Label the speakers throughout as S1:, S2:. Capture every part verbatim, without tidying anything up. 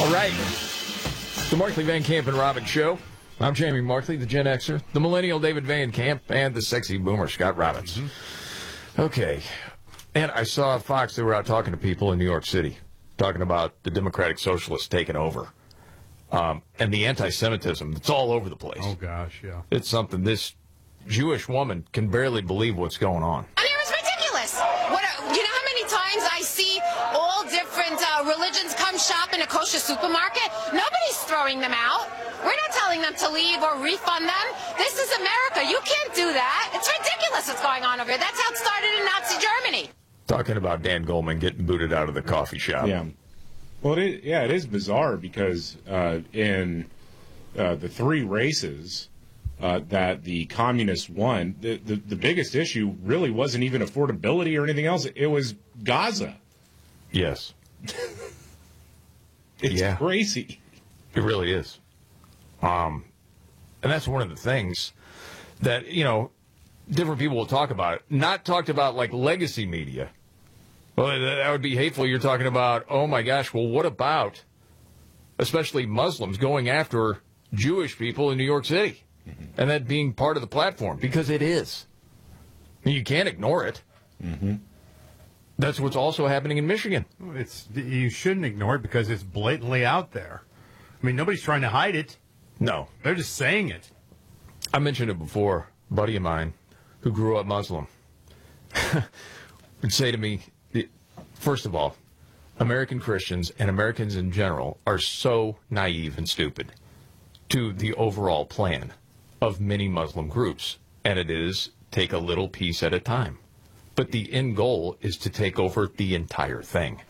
S1: All right. The Markley, Van Camp, and Robbins Show. I'm Jamie Markley, the Gen Xer, the Millennial David Van Camp, and the sexy boomer Scott Robbins. Mm-hmm. Okay. And I saw Fox, they were out talking to people in New York City, talking about the Democratic Socialists taking over. Um, and the anti-Semitism, it's all over the place.
S2: Oh, gosh, yeah.
S1: It's something. This Jewish woman can barely believe what's going on.
S3: I mean, it's ridiculous. What, you know how many times I see all different uh, religions come shop in a kosher supermarket? Nobody's throwing them out. We're not telling them to leave or refund them. This is America. You can't do that. It's ridiculous what's going on over here. That's how it started in Nazi Germany.
S1: Talking about Dan Goldman getting booted out of the coffee shop.
S4: Yeah. Well, it is, yeah, it is bizarre because uh, in uh, the three races uh, that the communists won, the, the, the biggest issue really wasn't even affordability or anything else. It was Gaza.
S1: Yes.
S4: It's
S1: yeah.
S4: crazy.
S1: It really is. Um, and that's one of the things that, you know, different people will talk about it. Not talked about like legacy media. Well, that would be hateful. You're talking about, oh, my gosh, well, what about especially Muslims going after Jewish people in New York City? Mm-hmm. And that being part of the platform, because it is. I mean, you can't ignore it.
S4: Mm-hmm.
S1: That's what's also happening in Michigan.
S2: It's you shouldn't ignore it because it's blatantly out there. I mean, nobody's trying to hide it.
S1: No.
S2: They're just saying it.
S1: I mentioned it before. A buddy of mine who grew up Muslim would say to me, first of all, American Christians and Americans in general are so naive and stupid to the overall plan of many Muslim groups, and it is take a little piece at a time. But the end goal is to take over the entire thing.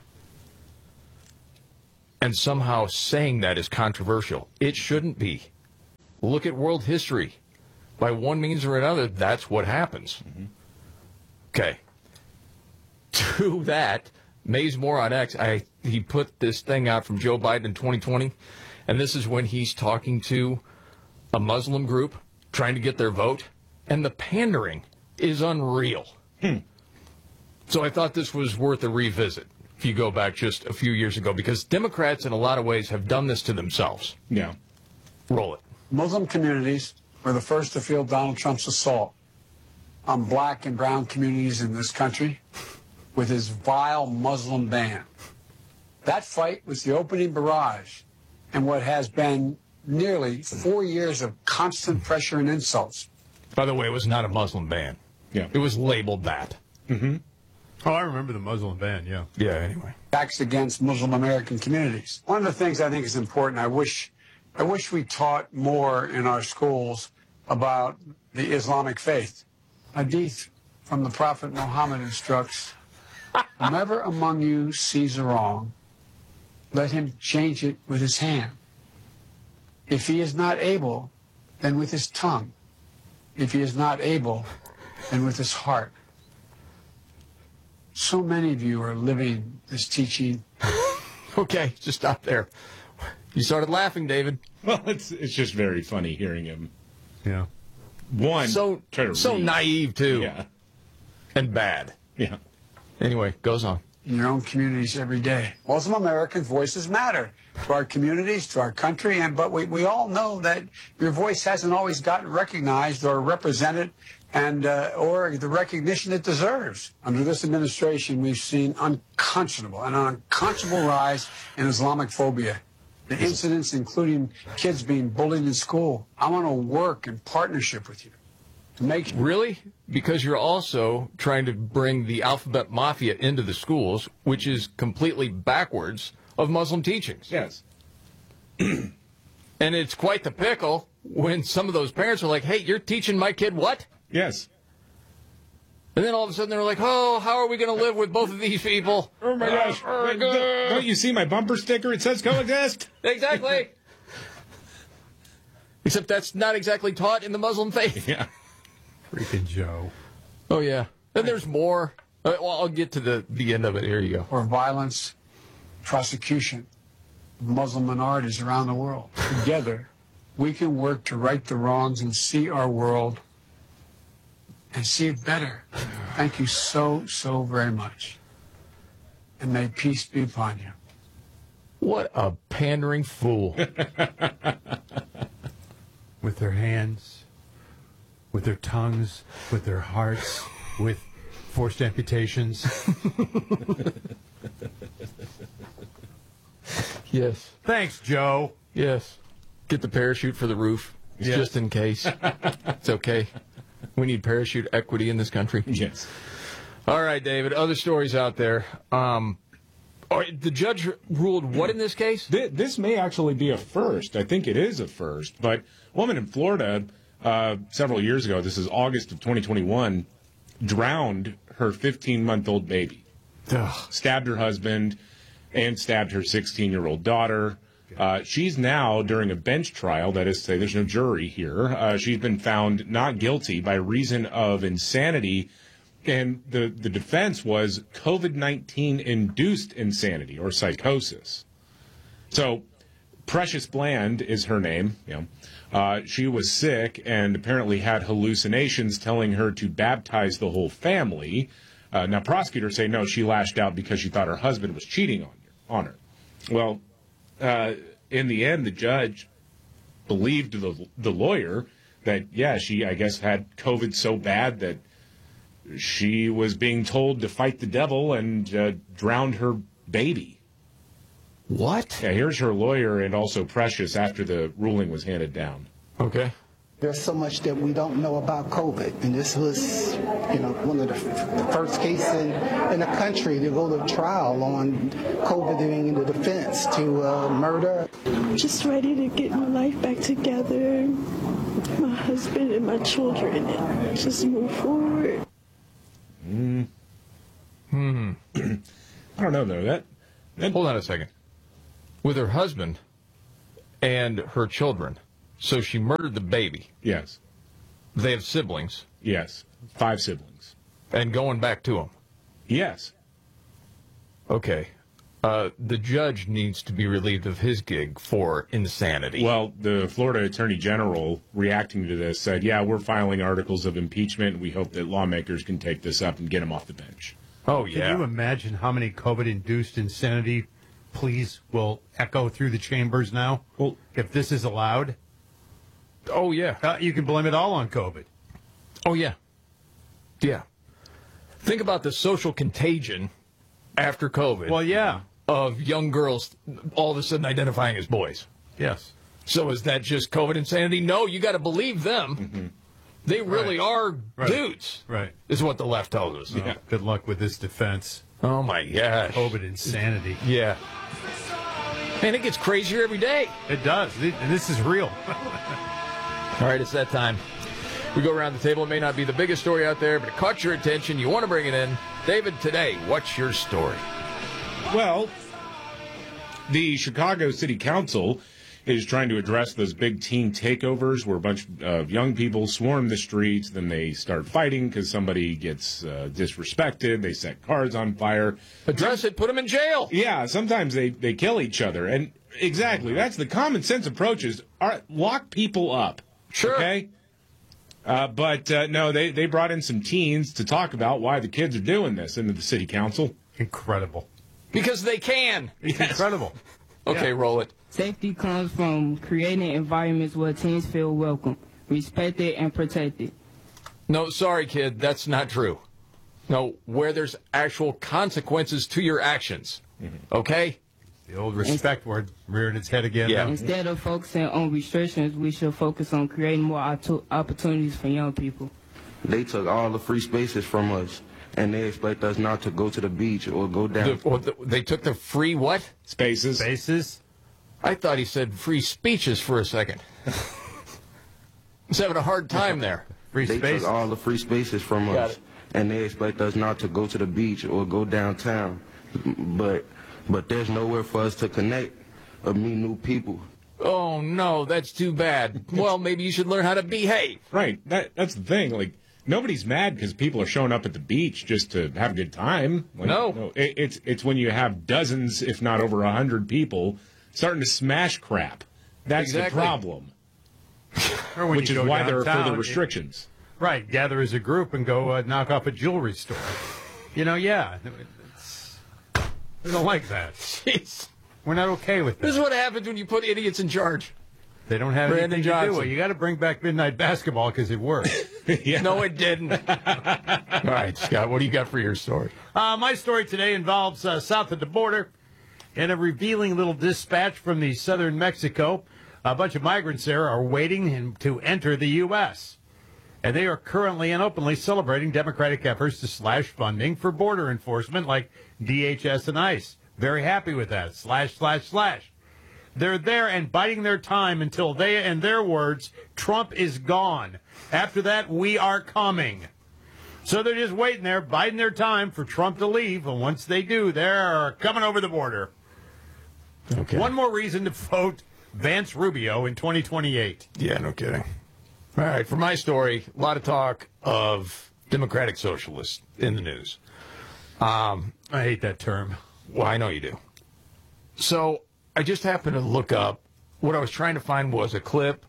S1: And somehow saying that is controversial. It shouldn't be. Look at world history. By one means or another, that's what happens. Mm-hmm. Okay. To that, Mays Moore on X, I, he put this thing out from Joe Biden in twenty twenty, and this is when he's talking to a Muslim group, trying to get their vote, and the pandering is unreal.
S4: Hmm.
S1: So I thought this was worth a revisit if you go back just a few years ago, because Democrats in a lot of ways have done this to themselves.
S4: Yeah.
S1: Roll it.
S5: Muslim communities were the first to feel Donald Trump's assault on black and brown communities in this country with his vile Muslim ban. That fight was the opening barrage in what has been nearly four years of constant pressure and insults.
S1: By the way, it was not a Muslim ban.
S4: Yeah.
S1: It was labeled that.
S4: Mm-hmm.
S2: Oh, I remember the Muslim ban, yeah.
S1: Yeah, anyway.
S5: Acts against Muslim American communities. One of the things I think is important, I wish, I wish we taught more in our schools about the Islamic faith. Hadith from the Prophet Muhammad instructs, whomever among you sees a wrong, let him change it with his hand. If he is not able, then with his tongue. If he is not able, then with his heart. So many of you are living this teaching.
S1: Okay, just stop there. You started laughing, David.
S4: Well, it's it's just very funny hearing him.
S2: Yeah.
S4: One,
S1: So,
S4: try to
S1: so
S4: read.
S1: naive, too.
S4: Yeah.
S1: And bad.
S4: Yeah.
S1: Anyway, goes on.
S5: In your own communities every day. Muslim American voices matter to our communities, to our country, and but we, we all know that your voice hasn't always gotten recognized or represented and uh, or the recognition it deserves. Under this administration, we've seen unconscionable and an unconscionable rise in Islamic phobia. The incidents, including kids being bullied in school. I want to work in partnership with you to make
S1: Really? Because you're also trying to bring the alphabet mafia into the schools, which is completely backwards of Muslim teachings.
S4: Yes.
S1: And it's quite the pickle when some of those parents are like, hey, you're teaching my kid what?
S4: Yes.
S1: And then all of a sudden they're like, oh, how are we going to live with both of these people?
S4: Oh, my gosh. Wait, don't, don't you see my bumper sticker? It says coexist.
S1: Exactly. Except that's not exactly taught in the Muslim faith.
S4: Yeah.
S2: Freaking Joe.
S1: Oh, yeah. And there's more. Uh, well, I'll get to the, the end of it. Here you go.
S5: or violence, prosecution of Muslim minorities around the world. Together, we can work to right the wrongs and see our world and see it better. Thank you so, so very much. And may peace be upon you.
S1: What a pandering fool.
S2: With their hands, with their tongues, with their hearts, with forced amputations.
S1: Yes.
S2: Thanks, Joe.
S1: Yes. Get the parachute for the roof. It's
S2: Yes.
S1: just in case. It's okay. We need parachute equity in this country.
S4: Yes.
S1: All right, David. Other stories out there. Um, all right, the judge ruled what in this case?
S4: Th- This may actually be a first. I think it is a first. But a woman in Florida uh, several years ago, this is August of twenty twenty-one, drowned her fifteen-month-old baby.
S1: Ugh.
S4: Stabbed her husband and stabbed her sixteen-year-old daughter. Uh, she's now, during a bench trial, that is to say there's no jury here, uh, she's been found not guilty by reason of insanity. And the, the defense was COVID nineteen induced insanity or psychosis. So Precious Bland is her name. You know, uh, she was sick and apparently had hallucinations telling her to baptize the whole family. Uh, now, prosecutors say no, she lashed out because she thought her husband was cheating on, on her. Well, uh, in the end, the judge believed the, the lawyer that, yeah, she, I guess, had COVID so bad that she was being told to fight the devil and uh, drowned her baby.
S1: What?
S4: Yeah, here's her lawyer and also Precious after the ruling was handed down.
S1: Okay.
S6: There's so much that we don't know about COVID, and this was, you know, one of the, f- the first cases in, in the country to go to trial on COVID being in the defense to uh, murder.
S7: I'm just ready to get my life back together, my husband and my children, and just move forward.
S4: Mm. Hmm. I don't know though. That, that
S1: Hold on a second. With her husband and her children. So she murdered the baby.
S4: Yes.
S1: They have siblings.
S4: Yes. Five siblings.
S1: And going back to them.
S4: Yes.
S1: Okay. Uh, the judge needs to be relieved of his gig for insanity.
S4: Well, the Florida Attorney General, reacting to this, said, yeah, we're filing articles of impeachment. We hope that lawmakers can take this up and get him off the bench.
S1: Oh,
S2: Can
S1: yeah.
S2: you imagine how many COVID-induced insanity pleas will echo through the chambers now?
S4: Well,
S2: if this is allowed,
S1: Oh, yeah.
S2: uh, you can blame it all on COVID.
S1: Oh, yeah. Yeah. Think about the social contagion after COVID
S2: Well, yeah.
S1: of young girls all of a sudden identifying as boys.
S2: Yes.
S1: So is that just COVID insanity? No, you got to believe them.
S4: Mm-hmm.
S1: They really
S2: Right.
S1: are
S2: Right.
S1: dudes,
S2: Right.
S1: is what the left tells us.
S2: Oh, good luck with this defense.
S1: Oh, my gosh.
S2: COVID insanity.
S1: Yeah. Man, it gets crazier every day.
S2: It does. Th- And this is real.
S1: All right, it's that time. We go around the table. It may not be the biggest story out there, but it caught your attention. You want to bring it in. David, today, what's your story?
S4: Well, the Chicago City Council is trying to address those big teen takeovers where a bunch of young people swarm the streets, then they start fighting because somebody gets uh, disrespected, they set cars on fire.
S1: Address it, put them in jail.
S4: Yeah, sometimes they, they kill each other. And exactly, that's the common sense approach is are, lock people up.
S1: Sure.
S4: Okay? Uh, but uh, no, they, they brought in some teens to talk about why the kids are doing this into the city council.
S2: Incredible.
S1: Because they can.
S2: It's incredible.
S1: Okay,
S2: Yeah.
S1: roll it.
S8: Safety comes from creating environments where teens feel welcome, respected, and protected.
S1: No, sorry, kid. That's not true. No, where there's actual consequences to your actions. Okay?
S2: The old respect word reared its head again.
S1: Yeah.
S2: now.
S8: Instead of focusing on restrictions, we should focus on creating more opto- opportunities for young people.
S9: They took all the free spaces from us, and they expect us not to go to the beach or go down.
S1: The, or the, they took the free what?
S4: Spaces.
S2: Spaces.
S1: I thought he said free speeches for a second. I was having a hard time there.
S2: Free
S9: They
S2: spaces.
S9: took all the free spaces from
S1: Got
S9: us,
S1: it.
S9: and they expect us not to go to the beach or go downtown. But but there's nowhere for us to connect or meet new people.
S1: Oh, no, that's too bad. Well, maybe you should learn how to behave.
S4: Right. That That's the thing. Like, nobody's mad because people are showing up at the beach just to have a good time. Like,
S1: No.
S4: It, it's, it's when you have dozens, if not over a hundred people starting to smash crap. That's
S1: Exactly.
S4: the problem.
S2: Or when
S4: Which
S2: you
S4: is
S2: go
S4: why there are
S2: downtown,
S4: further
S2: it-
S4: restrictions.
S2: Right, gather as a group and go uh, knock off a jewelry store. You know, yeah. It's, we don't like that.
S1: Jeez.
S2: We're not okay with
S1: This
S2: this.
S1: is what happens when you put idiots in charge.
S2: They don't have
S1: Brandon
S2: anything to do
S1: Johnson.
S2: with it. You got to bring back midnight basketball because it worked.
S4: Yeah.
S1: No, it didn't. All right, Scott, what do you got for your story?
S2: Uh, my story today involves uh, south of the border and a revealing little dispatch from the southern Mexico. A bunch of migrants there are waiting in, to enter the U S, and they are currently and openly celebrating Democratic efforts to slash funding for border enforcement like D H S and ICE. Very happy with that. Slash, slash, slash. They're there and biding their time until they, in their words, Trump is gone. After that, we are coming. So they're just waiting there, biding their time for Trump to leave. And once they do, they're coming over the border.
S1: Okay.
S2: One more reason to vote Vance Rubio in twenty twenty-eight.
S1: Yeah, no kidding. All right, for my story, a lot of talk of Democratic socialists in the news. Um,
S2: I hate that term.
S1: Well, I know you do. So I just happened to look up. What I was trying to find was a clip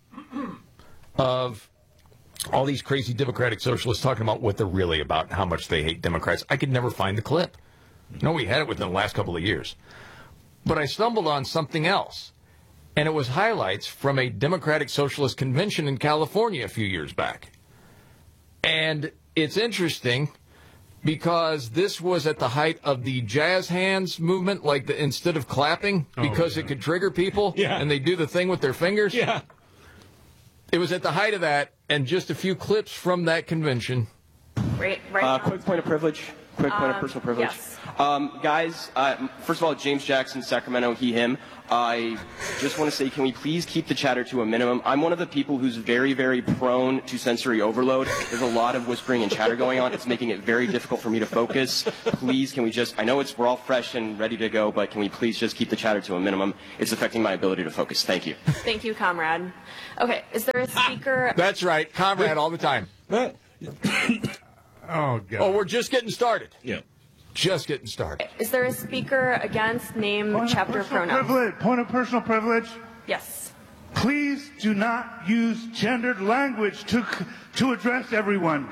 S1: of all these crazy Democratic socialists talking about what they're really about and how much they hate Democrats. I could never find the clip. No, we had it within the last couple of years. But I stumbled on something else. And it was highlights from a Democratic Socialist convention in California a few years back. And it's interesting because this was at the height of the jazz hands movement, like the instead of clapping, because oh, yeah. it could trigger people,
S4: yeah.
S1: and they do the thing with their fingers.
S4: Yeah.
S1: It was at the height of that, and just a few clips from that convention.
S10: Right, right
S11: uh, quick point of privilege. Quick point um, of personal privilege.
S10: Yes.
S11: Um, guys, uh, first of all, James Jackson, Sacramento, he, him. I just want to say, can we please keep the chatter to a minimum? I'm one of the people who's very, very prone to sensory overload. There's a lot of whispering and chatter going on. It's making it very difficult for me to focus. Please, can we just, I know it's we're all fresh and ready to go, but can we please just keep the chatter to a minimum? It's affecting my ability to focus. Thank you.
S10: Thank you, comrade. Okay, is there a speaker?
S1: That's right, comrade all the time.
S2: Oh, God.
S1: Oh, we're just getting started.
S4: Yeah.
S1: Just getting started.
S10: Is there a speaker against name,
S12: Point
S10: chapter,
S12: of personal
S10: pronoun?
S12: Privilege. Point of personal privilege.
S10: Yes.
S12: Please do not use gendered language to to address everyone.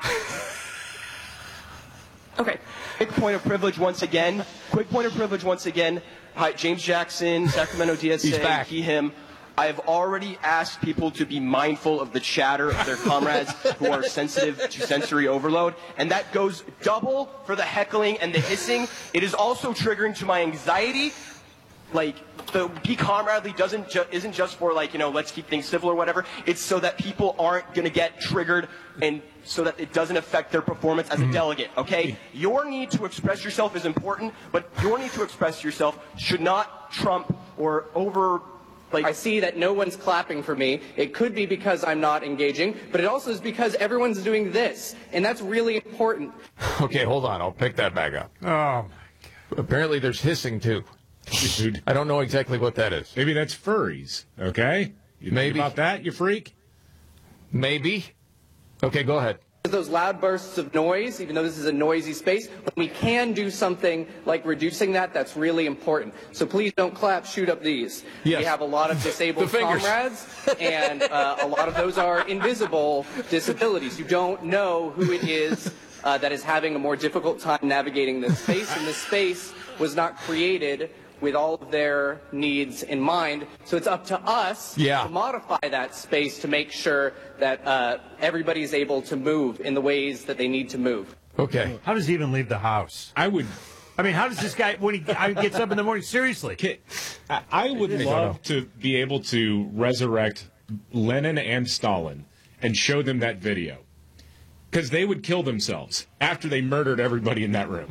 S10: Okay.
S11: Quick point of privilege once again. Quick point of privilege once again. Hi, James Jackson, Sacramento D S A.
S1: He's back.
S11: He, him. I have already asked people to be mindful of the chatter of their comrades who are sensitive to sensory overload, and that goes double for the heckling and the hissing. It is also triggering to my anxiety. Like, the be comradely doesn't ju- isn't just for, like, you know, let's keep things civil or whatever. It's so that people aren't going to get triggered and so that it doesn't affect their performance as a delegate, okay? Your need to express yourself is important, but your need to express yourself should not trump or over... Like,
S13: I see that no one's clapping for me. It could be because I'm not engaging, but it also is because everyone's doing this, and that's really important.
S1: Okay, hold on. I'll pick that back up.
S2: Oh, my God.
S1: Apparently there's hissing, too.
S4: Dude.
S1: I don't know exactly what that is.
S4: Maybe that's furries, okay? You
S1: Maybe.
S4: think about that, you freak?
S1: Maybe. Okay, go ahead.
S13: Those loud bursts of noise, even though this is a noisy space, when we can do something like reducing that, that's really important. So please don't clap, shoot up these.
S1: Yes.
S13: We have a lot of disabled
S1: The fingers.
S13: comrades, and uh, a lot of those are invisible disabilities. You don't know who it is uh, that is having a more difficult time navigating this space, and this space was not created with all of their needs in mind. So it's up to us
S1: yeah.
S13: to modify that space to make sure that uh, everybody is able to move in the ways that they need to move.
S1: Okay.
S2: How does he even leave the house?
S4: I would...
S2: I mean, how does this guy, when he gets up in the morning, seriously?
S4: I would love to be able to resurrect Lenin and Stalin and show them that video. Because they would kill themselves after they murdered everybody in that room.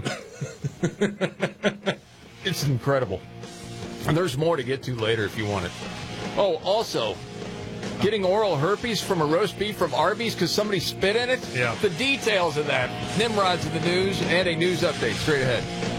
S1: It's incredible. And there's more to get to later if you want it. Oh, also, getting oral herpes from a roast beef from Arby's because somebody spit in it?
S2: Yeah.
S1: The details of that. Nimrod's in the news and a news update straight ahead.